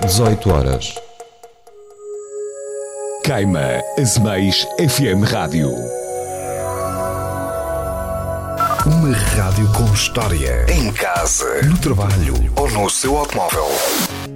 18 horas. Queima Azeméis FM Rádio. Uma rádio com história. Em casa, no trabalho ou no seu automóvel.